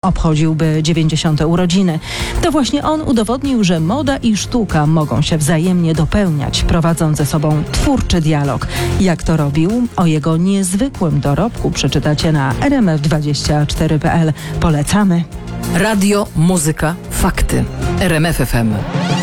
obchodziłby 90. urodziny. To właśnie on udowodnił, że moda i sztuka mogą się wzajemnie dopełniać, prowadząc ze sobą twórczy dialog. Jak to robił? O jego niezwykłym dorobku przeczytacie na rmf24.pl. Polecamy. Radio, muzyka, fakty. RMF FM.